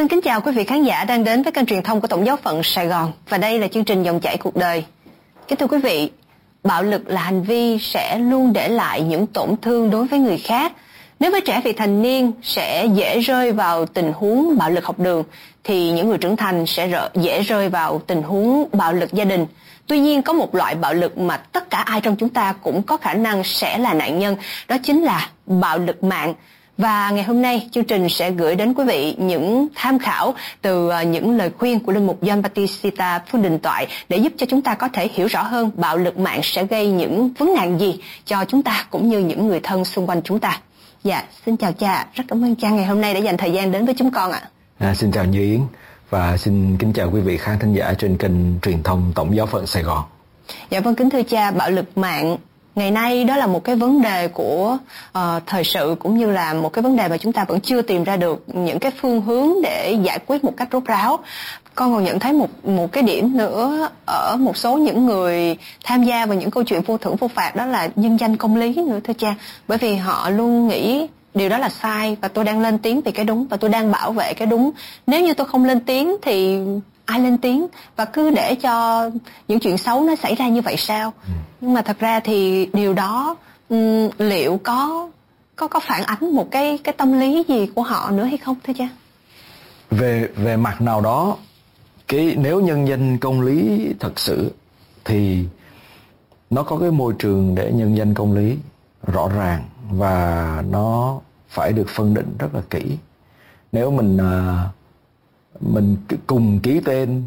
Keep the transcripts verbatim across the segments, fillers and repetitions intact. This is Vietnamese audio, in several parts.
Xin kính chào quý vị khán giả đang đến với kênh truyền thông của Tổng giáo phận Sài Gòn. Và đây là chương trình Dòng chảy cuộc đời. Kính thưa quý vị, bạo lực là hành vi sẽ luôn để lại những tổn thương đối với người khác. Nếu với trẻ vị thành niên sẽ dễ rơi vào tình huống bạo lực học đường, thì những người trưởng thành sẽ dễ rơi vào tình huống bạo lực gia đình. Tuy nhiên có một loại bạo lực mà tất cả ai trong chúng ta cũng có khả năng sẽ là nạn nhân, đó chính là bạo lực mạng. Và ngày hôm nay chương trình sẽ gửi đến quý vị những tham khảo từ những lời khuyên của Linh mục John Batista Phương Đình Toại để giúp cho chúng ta có thể hiểu rõ hơn bạo lực mạng sẽ gây những vấn nạn gì cho chúng ta cũng như những người thân xung quanh chúng ta. Dạ, xin chào cha, rất cảm ơn cha ngày hôm nay đã dành thời gian đến với chúng con ạ. À, xin chào Như Yến và xin kính chào quý vị khán thính giả trên kênh truyền thông Tổng giáo phận Sài Gòn. Dạ vâng, kính thưa cha, bạo lực mạng ngày nay đó là một cái vấn đề của uh, thời sự, cũng như là một cái vấn đề mà chúng ta vẫn chưa tìm ra được những cái phương hướng để giải quyết một cách rốt ráo. Con còn nhận thấy một một cái điểm nữa ở một số những người tham gia vào những câu chuyện vô thưởng vô phạt, đó là nhân danh công lý nữa thưa cha. Bởi vì họ luôn nghĩ điều đó là sai và tôi đang lên tiếng vì cái đúng và tôi đang bảo vệ cái đúng. Nếu như tôi không lên tiếng thì ai lên tiếng, và cứ để cho những chuyện xấu nó xảy ra như vậy sao? Ừ. Nhưng mà thật ra thì điều đó um, liệu có có có phản ánh một cái cái tâm lý gì của họ nữa hay không thưa cha? Về về mặt nào đó, cái nếu nhân danh công lý thật sự thì nó có cái môi trường để nhân danh công lý rõ ràng và nó phải được phân định rất là kỹ. Nếu mình uh, mình cùng ký tên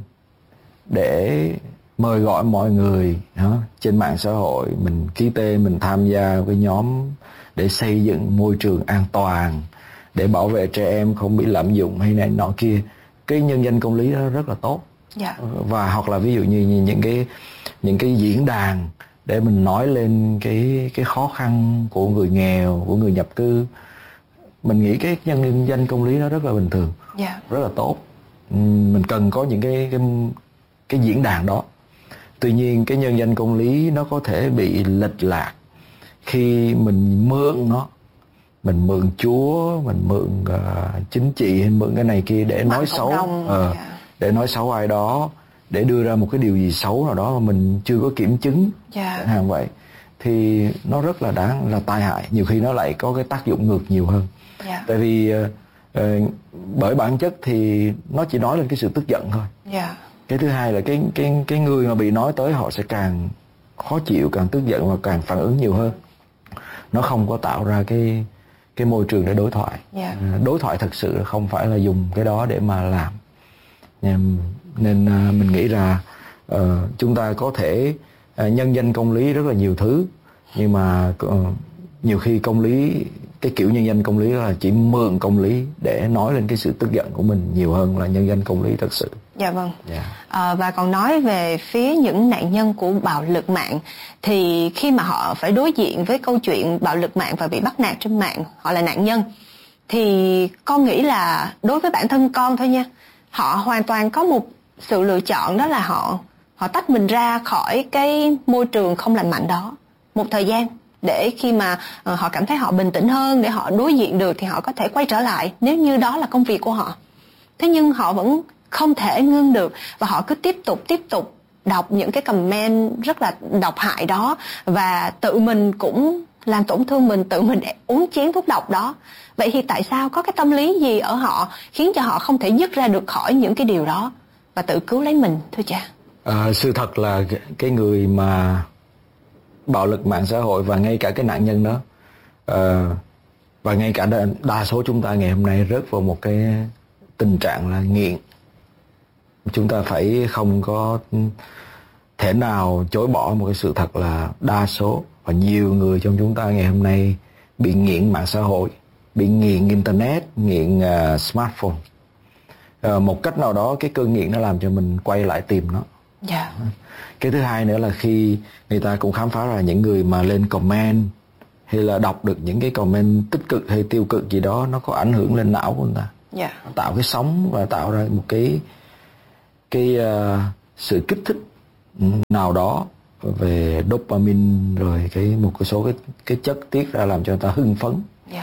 để mời gọi mọi người đó, trên mạng xã hội, mình ký tên, mình tham gia với nhóm để xây dựng môi trường an toàn, để bảo vệ trẻ em không bị lạm dụng hay này nọ kia, cái nhân danh công lý đó rất là tốt. Yeah. Và hoặc là ví dụ như những cái những cái diễn đàn để mình nói lên cái cái khó khăn của người nghèo, của người nhập cư, mình nghĩ cái nhân danh công lý nó rất là bình thường. Yeah. Rất là tốt. Mình cần có những cái cái cái diễn đàn đó. Tuy nhiên cái nhân danh công lý nó có thể bị lệch lạc khi mình mượn nó, mình mượn Chúa, mình mượn uh, chính trị hay mượn cái này kia để Mặt nói xấu, uh, yeah. để nói xấu ai đó, để đưa ra một cái điều gì xấu nào đó mà mình chưa có kiểm chứng, yeah. hàng vậy thì nó rất là đáng là tai hại. Nhiều khi nó lại có cái tác dụng ngược nhiều hơn. Yeah. Tại vì uh, uh, bởi bản chất thì nó chỉ nói lên cái sự tức giận thôi. Yeah. Cái thứ hai là cái cái cái người mà bị nói tới họ sẽ càng khó chịu, càng tức giận và càng phản ứng nhiều hơn. Nó không có tạo ra cái cái môi trường để đối thoại. Yeah. Đối thoại thật sự không phải là dùng cái đó để mà làm. Nên uh, mình nghĩ là uh, chúng ta có thể uh, nhân danh công lý rất là nhiều thứ, nhưng mà uh, nhiều khi công lý, cái kiểu nhân danh công lý là chỉ mượn công lý để nói lên cái sự tức giận của mình nhiều hơn là nhân danh công lý thật sự. Dạ vâng. Yeah. À, và còn nói về phía những nạn nhân của bạo lực mạng, thì khi mà họ phải đối diện với câu chuyện bạo lực mạng và bị bắt nạt trên mạng, họ là nạn nhân, thì con nghĩ là đối với bản thân con thôi nha, họ hoàn toàn có một sự lựa chọn, đó là họ họ tách mình ra khỏi cái môi trường không lành mạnh đó một thời gian, để khi mà uh, họ cảm thấy họ bình tĩnh hơn, để họ đối diện được thì họ có thể quay trở lại nếu như đó là công việc của họ. Thế nhưng họ vẫn không thể ngưng được, và họ cứ tiếp tục tiếp tục đọc những cái comment rất là độc hại đó, và tự mình cũng làm tổn thương mình, tự mình uống chén thuốc độc đó. Vậy thì tại sao, có cái tâm lý gì ở họ khiến cho họ không thể dứt ra được khỏi những cái điều đó và tự cứu lấy mình thưa cha? À, sự thật là cái người mà bạo lực mạng xã hội và ngay cả cái nạn nhân đó, uh, và ngay cả đa, đa số chúng ta ngày hôm nay rớt vào một cái tình trạng là nghiện. Chúng ta phải không có thể nào chối bỏ một cái sự thật là đa số và nhiều người trong chúng ta ngày hôm nay bị nghiện mạng xã hội, bị nghiện internet, nghiện uh, smartphone. Uh, một cách nào đó cái cơn nghiện nó làm cho mình quay lại tìm nó. Yeah. Cái thứ hai nữa là khi người ta cũng khám phá ra những người mà lên comment hay là đọc được những cái comment tích cực hay tiêu cực gì đó, nó có ảnh hưởng lên não của người ta. Yeah. Nó tạo cái sóng và tạo ra một cái cái uh, sự kích thích nào đó về dopamine, rồi cái một cái số cái cái chất tiết ra làm cho người ta hưng phấn. Yeah.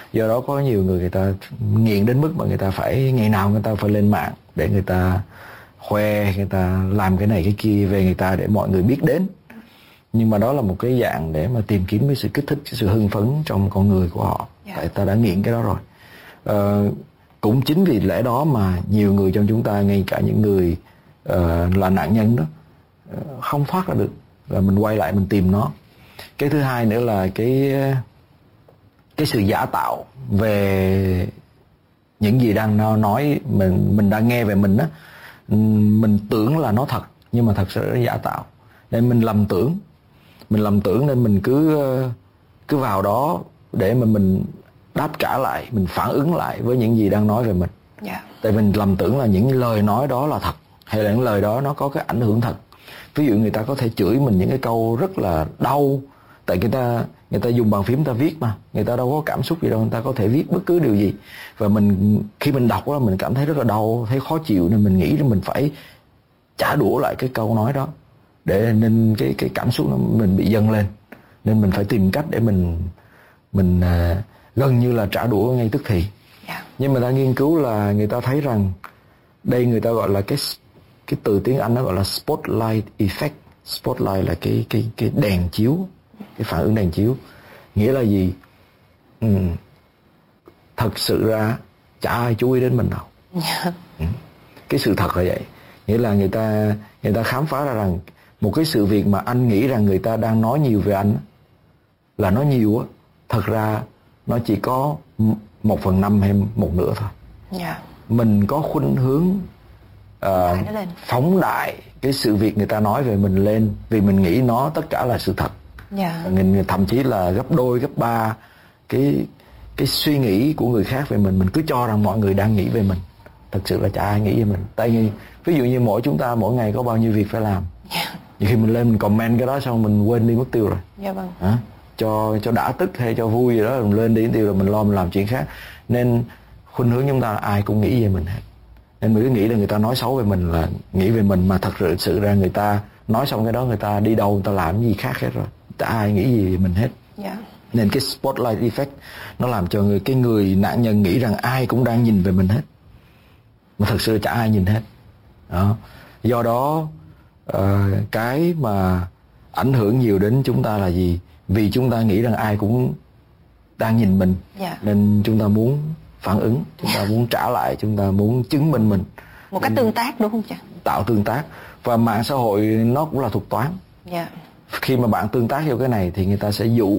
Do đó có nhiều người người ta nghiện đến mức mà người ta phải ngày nào người ta phải lên mạng để người ta khoe, người ta làm cái này cái kia về người ta để mọi người biết đến. Nhưng mà đó là một cái dạng để mà tìm kiếm cái sự kích thích, cái sự hưng phấn trong con người của họ. Yeah. Tại ta đã nghiện cái đó rồi. Uh, cũng chính vì lẽ đó mà nhiều người trong chúng ta, ngay cả những người uh, là nạn nhân đó, uh, không thoát ra được, là mình quay lại mình tìm nó. Cái thứ hai nữa là cái cái sự giả tạo về những gì đang nói, mình mình đang nghe về mình á, mình tưởng là nó thật nhưng mà thật sự nó giả tạo, nên mình lầm tưởng mình lầm tưởng nên mình cứ cứ vào đó để mà mình đáp trả lại, mình phản ứng lại với những gì đang nói về mình. Yeah. Tại mình lầm tưởng là những lời nói đó là thật, hay là những lời đó nó có cái ảnh hưởng thật. Ví dụ người ta có thể chửi mình những cái câu rất là đau, tại người ta người ta dùng bàn phím, người ta viết mà, người ta đâu có cảm xúc gì đâu, người ta có thể viết bất cứ điều gì, và mình khi mình đọc đó mình cảm thấy rất là đau, thấy khó chịu, nên mình nghĩ là mình phải trả đũa lại cái câu nói đó, để nên cái cái cảm xúc nó mình bị dâng lên, nên mình phải tìm cách để mình mình uh, gần như là trả đũa ngay tức thì. Yeah. Nhưng mà ta nghiên cứu là người ta thấy rằng đây người ta gọi là cái cái từ tiếng Anh nó gọi là spotlight effect. Spotlight là cái cái cái đèn chiếu, cái phản ứng đèn chiếu. Nghĩa là gì? Ừ. Thật sự ra chả ai chú ý đến mình đâu. Yeah. Ừ. Cái sự thật là vậy. Nghĩa là người ta người ta khám phá ra rằng một cái sự việc mà anh nghĩ rằng người ta đang nói nhiều về anh là nói nhiều á, thật ra nó chỉ có một phần năm hay một nửa thôi. Yeah. Mình có khuynh hướng uh, phóng đại cái sự việc người ta nói về mình lên, vì mình nghĩ nó tất cả là sự thật. Yeah. Mình thậm chí là gấp đôi gấp ba cái cái suy nghĩ của người khác về mình, mình cứ cho rằng mọi người đang nghĩ về mình. Thật sự là chả ai nghĩ về mình. Tại vì ví dụ như mỗi chúng ta mỗi ngày có bao nhiêu việc phải làm. Yeah. Nhiều khi mình lên mình comment cái đó xong mình quên đi mất tiêu rồi. Yeah, vâng. Hả? cho cho đã tức hay cho vui gì đó mình lên đi tiêu rồi mình lo mình làm chuyện khác. Nên khuynh hướng chúng ta là ai cũng nghĩ về mình hết, nên mình cứ nghĩ là người ta nói xấu về mình là nghĩ về mình, mà thật sự ra người ta nói xong cái đó người ta đi đâu người ta làm gì khác hết rồi, chả ai nghĩ gì về mình hết. Yeah. Nên cái spotlight effect nó làm cho người cái người nạn nhân nghĩ rằng ai cũng đang nhìn về mình hết, mà thật sự chả ai nhìn hết đó. Do đó uh, cái mà ảnh hưởng nhiều đến chúng ta là gì? Vì chúng ta nghĩ rằng ai cũng đang nhìn mình. Yeah. Nên chúng ta muốn phản ứng, chúng ta muốn trả lại, chúng ta muốn chứng minh mình. Một cách tương tác đúng không chị? Tạo tương tác. Và mạng xã hội nó cũng là thuật toán. Yeah. Khi mà bạn tương tác vô cái này thì người ta sẽ dụ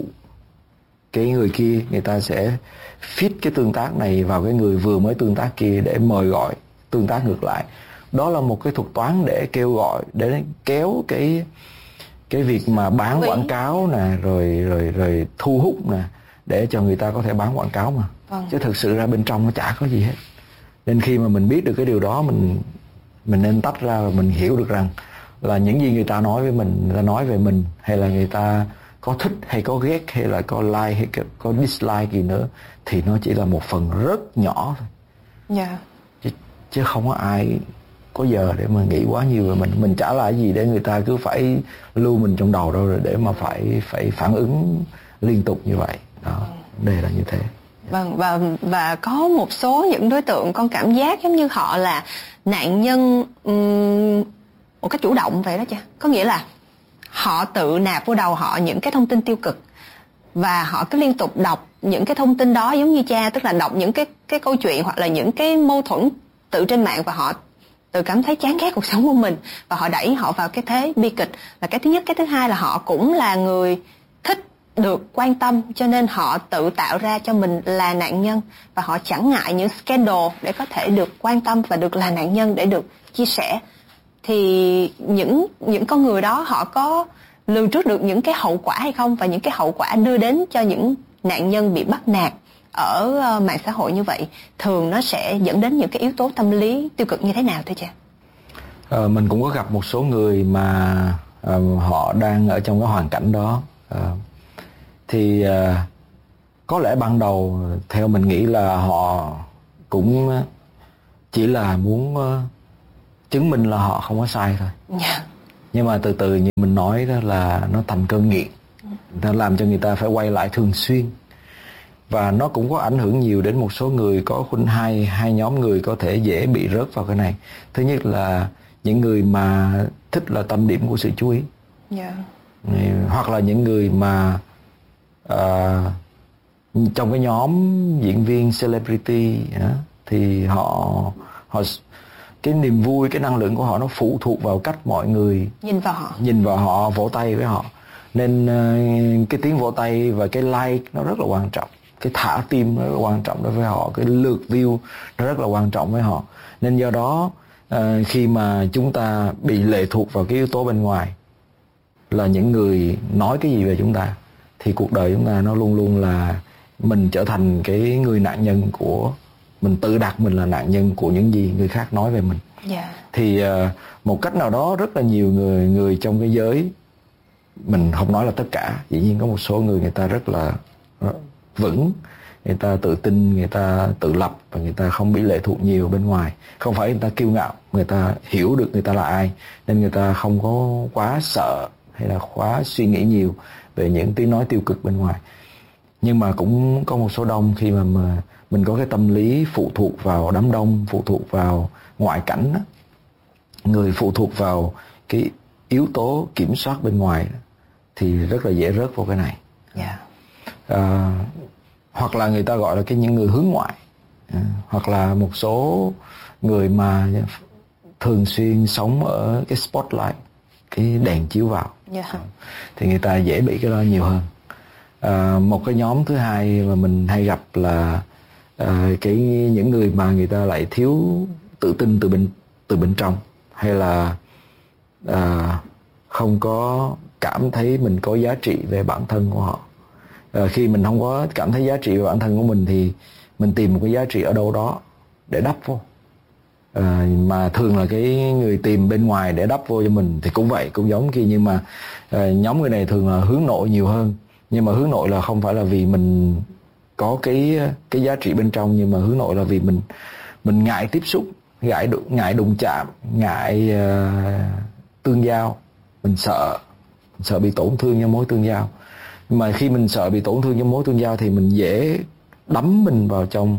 cái người kia, người ta sẽ fit cái tương tác này vào cái người vừa mới tương tác kia để mời gọi tương tác ngược lại. Đó là một cái thuật toán để kêu gọi, để kéo cái cái việc mà bán quảng cáo nè, rồi rồi rồi thu hút nè, để cho người ta có thể bán quảng cáo mà. Vâng. Chứ thực sự ra bên trong nó chả có gì hết. Nên khi mà mình biết được cái điều đó, mình mình nên tách ra và mình hiểu được rằng là những gì người ta nói với mình, người ta nói về mình, hay là người ta có thích hay có ghét, hay là có like hay có dislike gì nữa, thì nó chỉ là một phần rất nhỏ thôi. Yeah. Chứ, chứ không có ai có giờ để mà nghĩ quá nhiều về mình. Mình chả là gì để người ta cứ phải lưu mình trong đầu đâu, rồi để mà phải phải phản ứng liên tục như vậy. Đó, vấn đề là như thế. Vâng, và và có một số những đối tượng con cảm giác giống như họ là nạn nhân um, một cách chủ động vậy đó chứ. Có nghĩa là họ tự nạp vô đầu họ những cái thông tin tiêu cực, và họ cứ liên tục đọc những cái thông tin đó giống như cha, tức là đọc những cái cái câu chuyện hoặc là những cái mâu thuẫn tự trên mạng, và họ tự cảm thấy chán ghét cuộc sống của mình, và họ đẩy họ vào cái thế bi kịch là cái thứ nhất. Cái thứ hai là họ cũng là người thích được quan tâm, cho nên họ tự tạo ra cho mình là nạn nhân, và họ chẳng ngại những scandal để có thể được quan tâm và được là nạn nhân để được chia sẻ. Thì những những con người đó họ có lường trước được những cái hậu quả hay không, và những cái hậu quả đưa đến cho những nạn nhân bị bắt nạt ở mạng xã hội như vậy thường nó sẽ dẫn đến những cái yếu tố tâm lý tiêu cực như thế nào thưa cha? Ờ, mình cũng có gặp một số người mà uh, họ đang ở trong cái hoàn cảnh đó. Uh, thì uh, có lẽ ban đầu theo mình nghĩ là họ cũng chỉ là muốn uh, chứng minh là họ không có sai thôi. Yeah. Nhưng mà từ từ như mình nói đó là nó thành cơn nghiện, nó làm cho người ta phải quay lại thường xuyên. Và nó cũng có ảnh hưởng nhiều đến một số người, có khuynh hai hai nhóm người có thể dễ bị rớt vào cái này. Thứ nhất là những người mà thích là tâm điểm của sự chú ý. Yeah. Hoặc là những người mà uh, trong cái nhóm diễn viên celebrity uh, thì họ họ cái niềm vui, cái năng lượng của họ nó phụ thuộc vào cách mọi người nhìn vào họ, nhìn vào họ, vỗ tay với họ. Nên uh, cái tiếng vỗ tay và cái like nó rất là quan trọng, cái thả tim nó rất là quan trọng đối với họ, cái lượt view nó rất là quan trọng với họ. Nên do đó uh, khi mà chúng ta bị lệ thuộc vào cái yếu tố bên ngoài, là những người nói cái gì về chúng ta, thì cuộc đời chúng ta nó luôn luôn là mình trở thành cái người nạn nhân của, mình tự đặt mình là nạn nhân của những gì người khác nói về mình. Yeah. Thì uh, một cách nào đó rất là nhiều người người trong cái giới, mình không nói là tất cả, dĩ nhiên có một số người người ta rất là uh, vững, người ta tự tin, người ta tự lập và người ta không bị lệ thuộc nhiều bên ngoài. Không phải người ta kiêu ngạo, người ta hiểu được người ta là ai nên người ta không có quá sợ hay là quá suy nghĩ nhiều về những tiếng nói tiêu cực bên ngoài. Nhưng mà cũng có một số đông khi mà, mà mình có cái tâm lý phụ thuộc vào đám đông, phụ thuộc vào ngoại cảnh đó. Người phụ thuộc vào cái yếu tố kiểm soát bên ngoài đó, thì rất là dễ rớt vào cái này. Yeah. À, hoặc là người ta gọi là cái những người hướng ngoại, à, hoặc là một số người mà thường xuyên sống ở cái spotlight, cái đèn chiếu vào. Yeah. Thì người ta dễ bị cái đó nhiều hơn. À, một cái nhóm thứ hai mà mình hay gặp là à, cái những người mà người ta lại thiếu tự tin từ bên từ bên trong, hay là à, không có cảm thấy mình có giá trị về bản thân của họ. À, khi mình không có cảm thấy giá trị về bản thân của mình thì mình tìm một cái giá trị ở đâu đó để đắp vô. À, mà thường là cái người tìm bên ngoài để đắp vô cho mình thì cũng vậy, cũng giống kia. Nhưng mà à, nhóm người này thường là hướng nội nhiều hơn. Nhưng mà hướng nội là không phải là vì mình có cái cái giá trị bên trong, nhưng mà hướng nội là vì mình mình ngại tiếp xúc, ngại đụng, ngại đụng chạm, ngại uh, tương giao. Mình sợ mình sợ bị tổn thương trong mối tương giao. Mà khi mình sợ bị tổn thương trong mối tương giao thì mình dễ đắm mình vào trong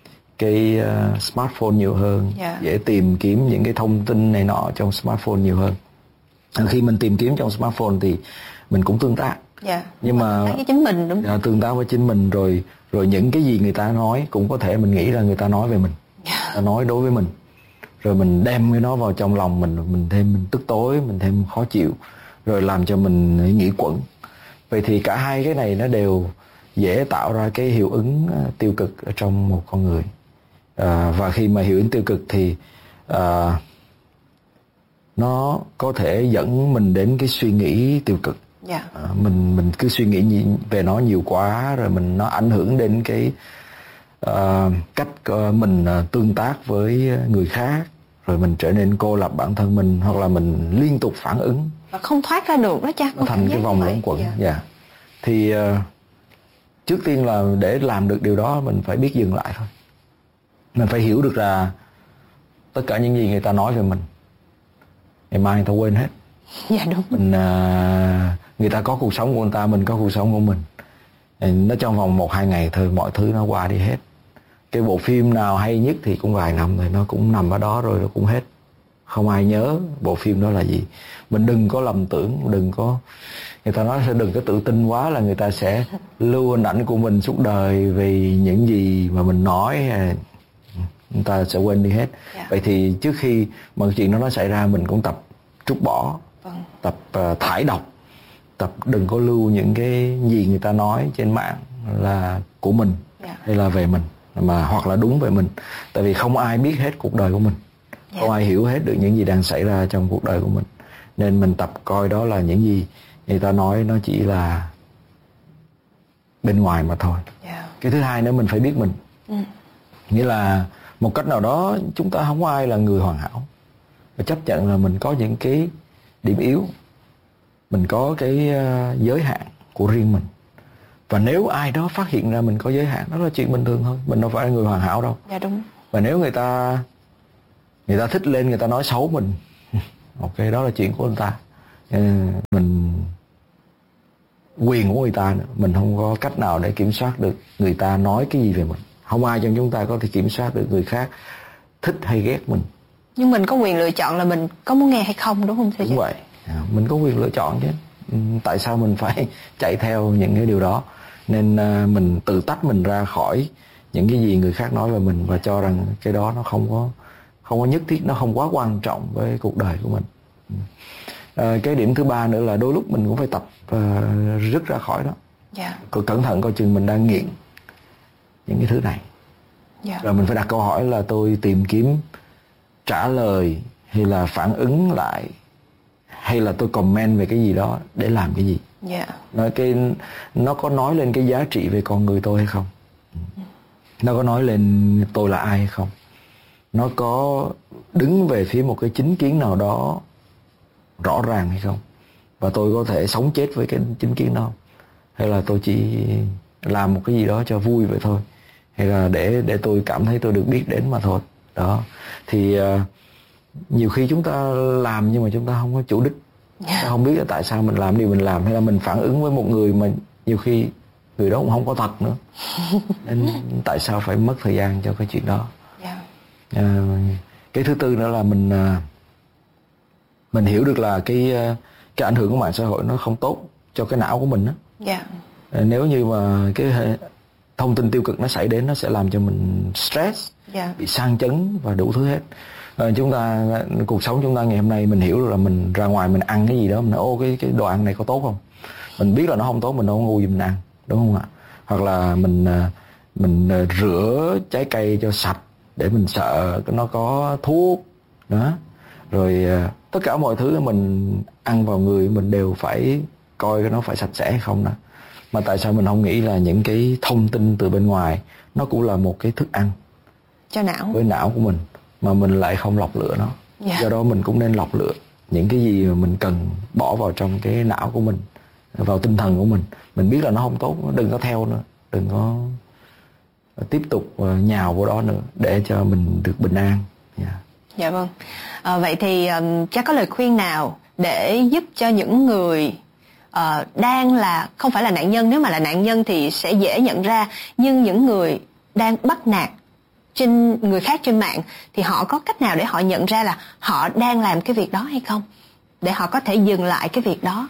cái uh, smartphone nhiều hơn. Yeah. Dễ tìm kiếm những cái thông tin này nọ trong smartphone nhiều hơn. Khi mình tìm kiếm trong smartphone thì mình cũng tương tác. Yeah. Nhưng mà với chính mình, đúng không? Tương tác với chính mình, rồi rồi những cái gì người ta nói cũng có thể mình nghĩ là người ta nói về mình. Yeah. Ta nói đối với mình, rồi mình đem cái nó vào trong lòng mình, mình thêm mình tức tối, mình thêm khó chịu, rồi làm cho mình nghĩ quẩn. Vậy thì cả hai cái này nó đều dễ tạo ra cái hiệu ứng tiêu cực ở trong một con người. À, và khi mà hiệu ứng tiêu cực thì à, nó có thể dẫn mình đến cái suy nghĩ tiêu cực. Yeah. À, mình mình cứ suy nghĩ về nó nhiều quá, rồi mình nó ảnh hưởng đến cái uh, cách uh, mình uh, tương tác với người khác, rồi mình trở nên cô lập bản thân mình, hoặc là mình liên tục phản ứng và không thoát ra được đó cha. Nó thành cái vòng luẩn quẩn. Yeah. Yeah. Thì uh, trước tiên là để làm được điều đó mình phải biết dừng lại thôi. Mình phải hiểu được là tất cả những gì người ta nói về mình, ngày mai người ta quên hết. Dạ đúng. Mình, uh, người ta có cuộc sống của người ta, mình có cuộc sống của mình. Nó trong vòng một hai ngày thôi, mọi thứ nó qua đi hết. Cái bộ phim nào hay nhất thì cũng vài năm rồi, nó cũng nằm ở đó rồi, nó cũng hết. Không ai nhớ bộ phim đó là gì. Mình đừng có lầm tưởng, đừng có, người ta nói sẽ đừng có tự tin quá là người ta sẽ lưu hình ảnh của mình suốt đời vì những gì mà mình nói, người ta sẽ quên đi hết. Yeah. Vậy thì trước khi mà chuyện đó nó xảy ra, mình cũng tập trút bỏ. Vâng. Tập uh, thải độc, tập đừng có lưu những cái gì người ta nói trên mạng là của mình. Yeah. Hay là về mình, mà hoặc là đúng về mình. Tại vì không ai biết hết cuộc đời của mình. Yeah. Không ai hiểu hết được những gì đang xảy ra trong cuộc đời của mình. Nên mình tập coi đó là những gì người ta nói nó chỉ là bên ngoài mà thôi. Yeah. Cái thứ hai nữa, mình phải biết mình. Ừ. Nghĩa là một cách nào đó chúng ta không có ai là người hoàn hảo. Và chấp nhận là mình có những cái điểm yếu, mình có cái uh, giới hạn của riêng mình. Và nếu ai đó phát hiện ra mình có giới hạn, đó là chuyện bình thường thôi. Mình đâu phải là người hoàn hảo đâu. Dạ đúng. Và nếu người ta người ta thích lên, người ta nói xấu mình, ok, đó là chuyện của người ta. Mình quyền của người ta nữa. Mình không có cách nào để kiểm soát được người ta nói cái gì về mình. Không ai trong chúng ta có thể kiểm soát được người khác thích hay ghét mình. Nhưng mình có quyền lựa chọn là mình có muốn nghe hay không, đúng không thưa? Đúng vậy, mình có quyền lựa chọn chứ. Tại sao mình phải chạy theo những cái điều đó? Nên uh, mình tự tách mình ra khỏi những cái gì người khác nói về mình và cho rằng cái đó nó không có không có nhất thiết, nó không quá quan trọng với cuộc đời của mình. Uh, cái điểm thứ ba nữa là đôi lúc mình cũng phải tập uh, rứt ra khỏi đó. Yeah. Cứ cẩn thận coi chừng mình đang nghiện những cái thứ này. Yeah. Rồi mình phải đặt câu hỏi là tôi tìm kiếm trả lời hay là phản ứng lại, hay là tôi comment về cái gì đó để làm cái gì. Yeah. Nói cái nó có nói lên cái giá trị về con người tôi hay không? Nó có nói lên tôi là ai hay không? Nó có đứng về phía một cái chính kiến nào đó rõ ràng hay không? Và tôi có thể sống chết với cái chính kiến đó không? Hay là tôi chỉ làm một cái gì đó cho vui vậy thôi? Hay là để để tôi cảm thấy tôi được biết đến mà thôi. Đó. Thì uh, nhiều khi chúng ta làm nhưng mà chúng ta không có chủ đích. Yeah. Ta không biết là tại sao mình làm điều mình làm, hay là mình phản ứng với một người mà nhiều khi người đó cũng không có thật nữa. Nên tại sao phải mất thời gian cho cái chuyện đó. Yeah. À, cái thứ tư nữa là mình uh, mình hiểu được là cái uh, cái ảnh hưởng của mạng xã hội nó không tốt cho cái não của mình đó. Yeah. À, nếu như mà cái thông tin tiêu cực nó xảy đến, nó sẽ làm cho mình stress, yeah. bị sang chấn và đủ thứ hết. À, chúng ta cuộc sống chúng ta ngày hôm nay mình hiểu được là mình ra ngoài mình ăn cái gì đó, mình nói ô cái cái đồ ăn này có tốt không? Mình biết là nó không tốt, mình đâu có ngu gì mình ăn, đúng không ạ? Hoặc là mình mình rửa trái cây cho sạch để mình sợ nó có thuốc đó. Rồi tất cả mọi thứ mình ăn vào người mình đều phải coi cái nó phải sạch sẽ hay không đó. Mà tại sao mình không nghĩ là những cái thông tin từ bên ngoài nó cũng là một cái thức ăn cho não, với não của mình, mà mình lại không lọc lựa nó. Yeah. Do đó mình cũng nên lọc lựa những cái gì mà mình cần bỏ vào trong cái não của mình, vào tinh thần của mình. Mình biết là nó không tốt, đừng có theo nữa, đừng có tiếp tục nhào vào đó nữa để cho mình được bình an. Yeah. Dạ vâng. À, vậy thì um, chắc có lời khuyên nào để giúp cho những người uh, đang là không phải là nạn nhân, nếu mà là nạn nhân thì sẽ dễ nhận ra, nhưng những người đang bắt nạt trên người khác trên mạng thì họ có cách nào để họ nhận ra là họ đang làm cái việc đó hay không, để họ có thể dừng lại cái việc đó?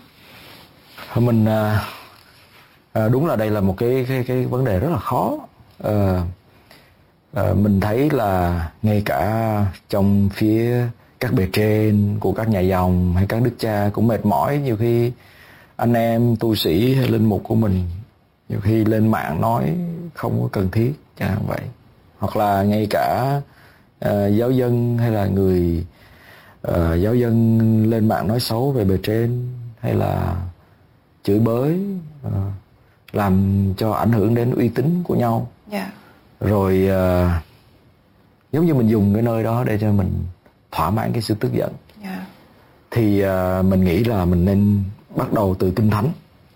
Mình à, đúng là đây là một cái cái cái vấn đề rất là khó. À, à, mình thấy là ngay cả trong phía các bề trên của các nhà dòng hay các đức cha cũng mệt mỏi. Nhiều khi anh em tu sĩ hay linh mục của mình nhiều khi lên mạng nói không có cần thiết, chẳng hạn vậy. Hoặc là ngay cả uh, giáo dân hay là người uh, giáo dân lên mạng nói xấu về bề trên, hay là chửi bới, uh, làm cho ảnh hưởng đến uy tín của nhau. Yeah. Rồi uh, giống như mình dùng cái nơi đó để cho mình thỏa mãn cái sự tức giận. Yeah. Thì uh, mình nghĩ là mình nên bắt đầu từ Kinh Thánh.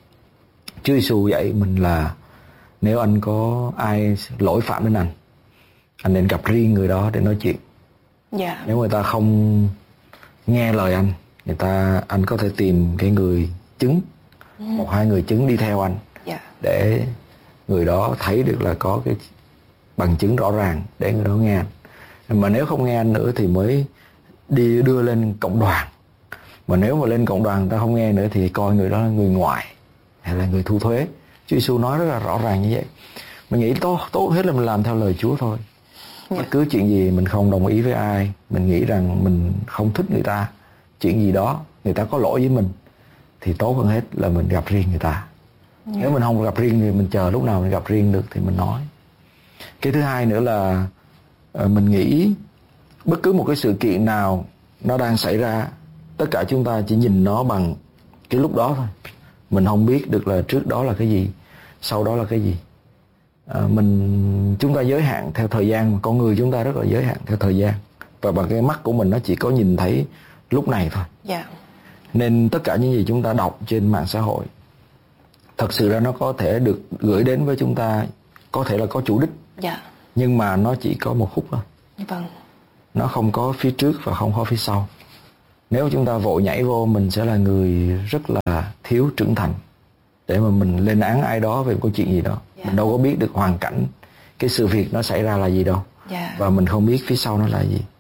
Chúa Giêsu dạy mình là nếu anh có ai lỗi phạm đến anh, anh nên gặp riêng người đó để nói chuyện. Yeah. Nếu người ta không nghe lời anh, người ta anh có thể tìm cái người chứng, mm. một hai người chứng đi theo anh, yeah. để người đó thấy được là có cái bằng chứng rõ ràng để người đó nghe anh. Mà nếu không nghe anh nữa thì mới đi đưa lên cộng đoàn. Mà nếu mà lên cộng đoàn người ta không nghe nữa thì coi người đó là người ngoài hay là người thu thuế. Chúa Giêsu nói rất là rõ ràng như vậy. Mình nghĩ tốt tốt hết là mình làm theo lời Chúa thôi. Yeah. Bất cứ chuyện gì mình không đồng ý với ai, mình nghĩ rằng mình không thích người ta, chuyện gì đó người ta có lỗi với mình, thì tốt hơn hết là mình gặp riêng người ta. Yeah. Nếu mình không gặp riêng thì mình chờ lúc nào mình gặp riêng được thì mình nói. Cái thứ hai nữa là mình nghĩ bất cứ một cái sự kiện nào nó đang xảy ra, tất cả chúng ta chỉ nhìn nó bằng cái lúc đó thôi. Mình không biết được là trước đó là cái gì, sau đó là cái gì. À, mình chúng ta giới hạn theo thời gian, mà con người chúng ta rất là giới hạn theo thời gian, và bằng cái mắt của mình nó chỉ có nhìn thấy lúc này thôi. Yeah. Nên tất cả những gì chúng ta đọc trên mạng xã hội thật sự ra nó có thể được gửi đến với chúng ta, có thể là có chủ đích. Yeah. Nhưng mà nó chỉ có một khúc thôi. Vâng. Nó không có phía trước và không có phía sau. Nếu chúng ta vội nhảy vô, mình sẽ là người rất là thiếu trưởng thành. để mà mình lên án ai đó về một câu chuyện gì đó. Yeah. Mình đâu có biết được hoàn cảnh cái sự việc nó xảy ra là gì đâu. Yeah. Và mình không biết phía sau nó là gì.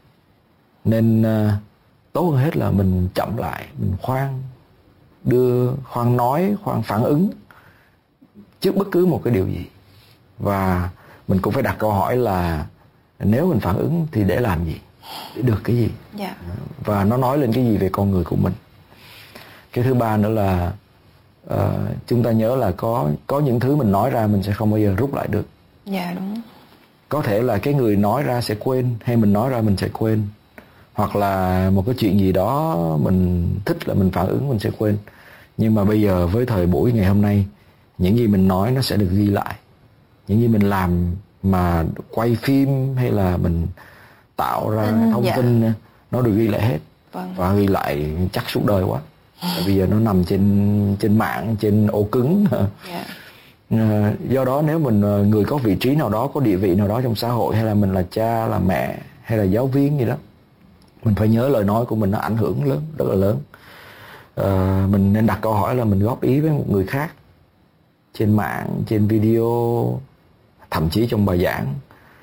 Nên uh, tốt hơn hết là mình chậm lại, mình khoan đưa, khoan nói, khoan phản ứng trước bất cứ một cái điều gì. Và mình cũng phải đặt câu hỏi là nếu mình phản ứng thì để làm gì, để được cái gì. Yeah. Và nó nói lên cái gì về con người của mình. Cái thứ ba nữa là uh, chúng ta nhớ là có có những thứ mình nói ra mình sẽ không bao giờ rút lại được. Dạ yeah, đúng. Có thể là cái người nói ra sẽ quên, hay mình nói ra mình sẽ quên, hoặc là một cái chuyện gì đó mình thích là mình phản ứng mình sẽ quên. Nhưng mà bây giờ với thời buổi ngày hôm nay, những gì mình nói nó sẽ được ghi lại. Những gì mình làm mà quay phim hay là mình tạo ra ừ, thông dạ. tin nó được ghi lại hết. Vâng. Và ghi lại chắc suốt đời quá. Tại bây giờ nó nằm trên trên mạng, trên ổ cứng. Yeah. Do đó nếu mình người có vị trí nào đó, có địa vị nào đó trong xã hội, hay là mình là cha, là mẹ, hay là giáo viên gì đó, mình phải nhớ lời nói của mình nó ảnh hưởng lớn, rất là lớn. À, mình nên đặt câu hỏi là mình góp ý với một người khác trên mạng, trên video, thậm chí trong bài giảng,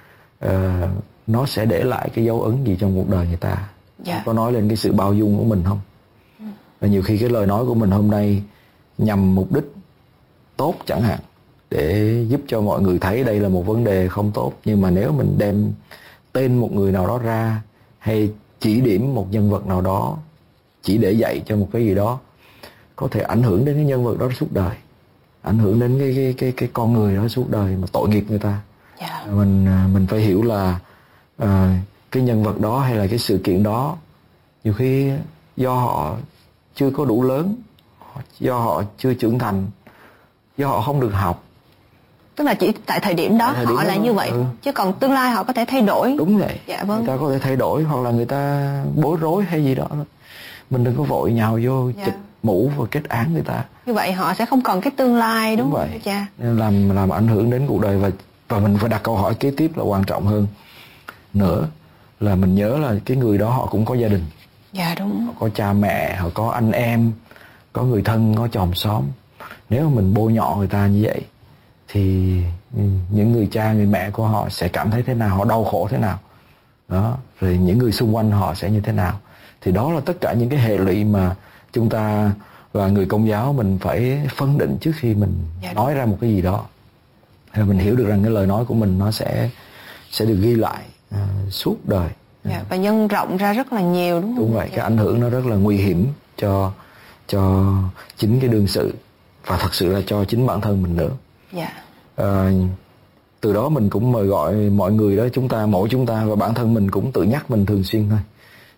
à, nó sẽ để lại cái dấu ấn gì trong cuộc đời người ta. Yeah. Có nói lên cái sự bao dung của mình không? Và nhiều khi cái lời nói của mình hôm nay nhằm mục đích tốt chẳng hạn, để giúp cho mọi người thấy đây là một vấn đề không tốt. Nhưng mà nếu mình đem tên một người nào đó ra, hay chỉ điểm một nhân vật nào đó, chỉ để dạy cho một cái gì đó, có thể ảnh hưởng đến cái nhân vật đó suốt đời, ảnh hưởng đến cái cái cái cái con người đó suốt đời, mà tội nghiệp người ta. Yeah. Mình mình phải hiểu là uh, cái nhân vật đó hay là cái sự kiện đó nhiều khi do họ chưa có đủ lớn, do họ chưa trưởng thành, do họ không được học. Tức là chỉ tại thời điểm đó thời điểm họ là như vậy. Ừ. Chứ còn tương lai họ có thể thay đổi. Đúng vậy. Dạ vâng. Người ta có thể thay đổi, hoặc là người ta bối rối hay gì đó. Mình đừng có vội nhào vô dạ. chụp mũ và kết án người ta. Như vậy họ sẽ không còn cái tương lai, đúng, đúng vậy. Cha. Nên làm làm ảnh hưởng đến cuộc đời. Và và mình phải đặt câu hỏi kế tiếp là quan trọng hơn nữa, là mình nhớ là cái người đó họ cũng có gia đình. Dạ đúng. Họ có cha mẹ, họ có anh em, có người thân, có chòm xóm. Nếu mình bôi nhọ người ta như vậy thì những người cha, người mẹ của họ sẽ cảm thấy thế nào, họ đau khổ thế nào đó, rồi những người xung quanh họ sẽ như thế nào. Thì đó là tất cả những cái hệ lụy mà chúng ta và người Công giáo mình phải phân định trước khi mình dạ nói ra một cái gì đó. Rồi mình hiểu được rằng cái lời nói của mình nó sẽ sẽ được ghi lại uh, suốt đời. Dạ, và nhân rộng ra rất là nhiều, đúng không? Đúng vậy, cái ảnh hưởng nó rất là nguy hiểm cho cho chính cái đương sự, và thật sự là cho chính bản thân mình nữa. Dạ. À, từ đó mình cũng mời gọi mọi người đó, chúng ta, mỗi chúng ta và bản thân mình cũng tự nhắc mình thường xuyên thôi,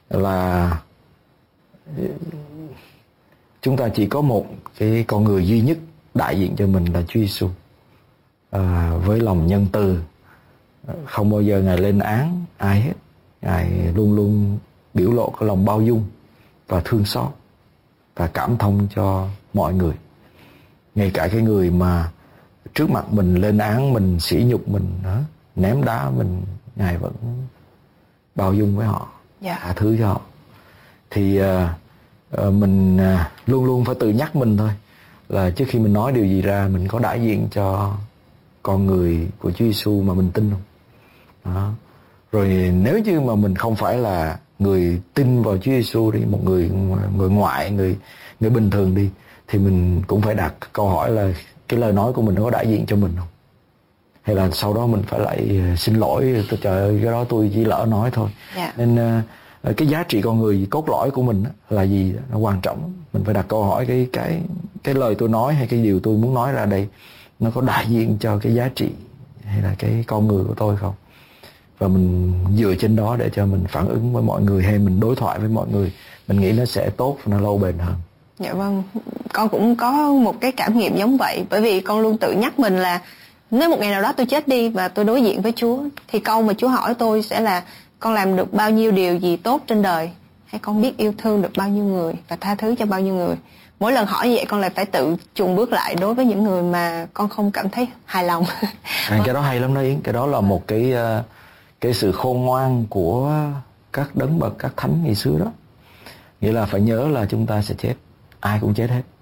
là chúng ta chỉ có một cái con người duy nhất đại diện cho mình là Chúa Giêsu. À, với lòng nhân từ, không bao giờ Ngài lên án ai hết. Ngài luôn luôn biểu lộ cái lòng bao dung và thương xót và cảm thông cho mọi người. Ngay cả cái người mà trước mặt mình lên án mình, sỉ nhục mình, đó, ném đá mình, Ngài vẫn bao dung với họ, yeah. tha thứ cho họ. Thì uh, uh, mình uh, luôn luôn phải tự nhắc mình thôi, là trước khi mình nói điều gì ra, mình có đại diện cho con người của Chúa Giêsu mà mình tin không? Đó. Rồi nếu như mà mình không phải là người tin vào Chúa Giêsu đi, một người người ngoại, người người bình thường đi, thì mình cũng phải đặt câu hỏi là cái lời nói của mình nó có đại diện cho mình không? Hay là sau đó mình phải lại xin lỗi, tôi trời ơi cái đó tôi chỉ lỡ nói thôi. Yeah. Nên uh, cái giá trị con người cốt lõi của mình là gì nó quan trọng. Mình phải đặt câu hỏi cái cái cái lời tôi nói hay cái điều tôi muốn nói ra đây nó có đại diện cho cái giá trị hay là cái con người của tôi không? Và mình dựa trên đó để cho mình phản ứng với mọi người hay mình đối thoại với mọi người, mình nghĩ nó sẽ tốt và nó lâu bền hơn. Dạ vâng, con cũng có một cái cảm nghiệm giống vậy. Bởi vì con luôn tự nhắc mình là nếu một ngày nào đó tôi chết đi và tôi đối diện với Chúa, thì câu mà Chúa hỏi tôi sẽ là con làm được bao nhiêu điều gì tốt trên đời, hay con biết yêu thương được bao nhiêu người và tha thứ cho bao nhiêu người. Mỗi lần hỏi như vậy con lại phải tự chùn bước lại đối với những người mà con không cảm thấy hài lòng. À, cái đó hay lắm đó Yến, cái đó là một cái cái sự khôn ngoan của các đấng bậc, các thánh ngày xưa đó. Nghĩa là phải nhớ là chúng ta sẽ chết, ai cũng chết hết.